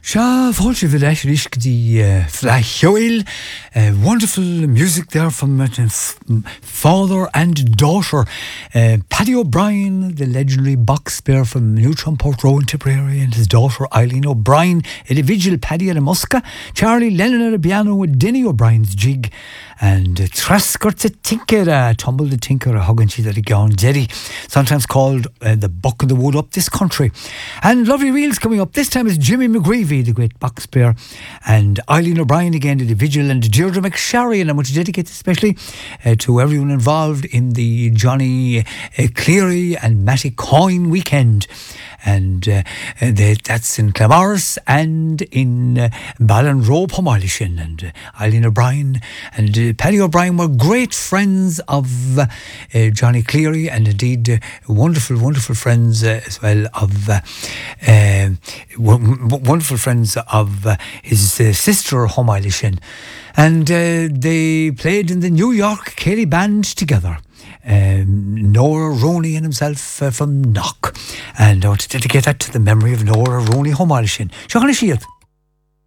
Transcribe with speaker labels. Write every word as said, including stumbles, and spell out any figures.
Speaker 1: Sha Volche Vidashrisk the Flachoil. Wonderful music there from uh, father and daughter. Uh, Paddy O'Brien, the legendary box bear from Newtronport Row in Tipperary, and his daughter Eileen O'Brien, individual Paddy at a Musca, Charlie Lennon at a piano with Denny O'Brien's jig, and uh, Trascurt a Tinker, uh, Tumble the Tinker, a Hug and She's at a Gown Jerry, sometimes called uh, the Buck of the Wood up this country. And lovely reels coming up. This time is Jimmy McGreevy, the great box bear, and Eileen O'Brien again, the individual, and Deirdre McSharry, and I want to dedicate especially uh, to everyone involved in the Johnny uh, Cleary and Matty Coyne weekend. And uh, they, that's in Clamorris and in uh, Ballinrobe, Pomerlishin. And uh, Eileen O'Brien and uh, Paddy O'Brien were great friends of uh, uh, Johnny Cleary, and indeed uh, wonderful, wonderful friends uh, as well of uh, uh, w- wonderful friends of uh, his uh, sister Pomerlishin. And uh, they played in the New York Kelly Band together. Um, Nora Roney and himself uh, from Knock. And I want to dedicate that to the memory of Nora Roney Homarishin. Shagana Shiat.